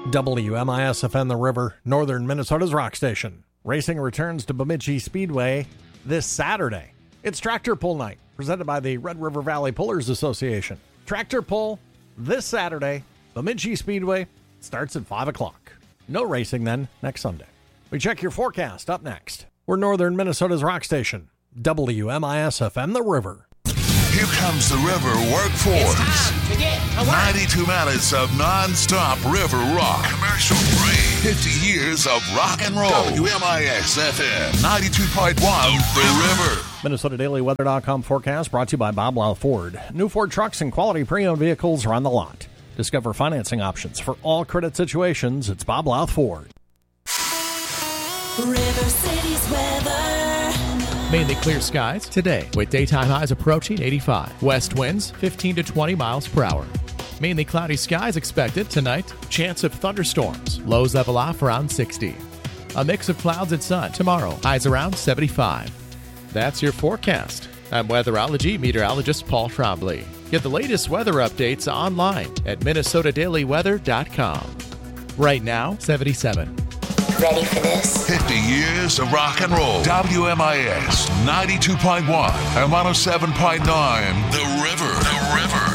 WMIS-FM The River, northern Minnesota's rock station. Racing returns to Bemidji Speedway this Saturday. It's Tractor Pull Night, presented by the Red River Valley Pullers Association. Tractor Pull this Saturday, Bemidji Speedway, starts at 5 o'clock. No racing then next Sunday. We check your forecast up next. We're northern Minnesota's rock station, WMIS-FM The River. Here comes the River Workforce. It's time to get to work. 92 minutes of non-stop river rock. Commercial free. 50 years of rock and roll. WMIS-FM 92.1 The River. MinnesotaDailyWeather.com forecast brought to you by Bob Louth Ford. New Ford trucks and quality pre-owned vehicles are on the lot. Discover financing options for all credit situations. It's Bob Louth Ford. River City's weather. Mainly clear skies today with daytime highs approaching 85. West winds 15 to 20 miles per hour. Mainly cloudy skies expected tonight. Chance of thunderstorms. Lows level off around 60. A mix of clouds and sun tomorrow. Highs around 75. That's your forecast. I'm weatherology meteorologist Paul Trombley. Get the latest weather updates online at MinnesotaDailyWeather.com. Right now, 77. Ready for this? 50 years of rock and roll. WMIS 92.1 and 107.9 The River. The River.